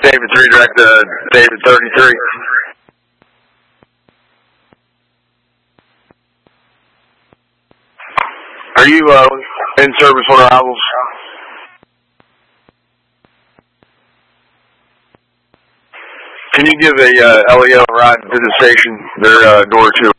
David 3, direct to David 33. Are you in service on arrivals? Can you give a LEO ride to the station? They're door 2.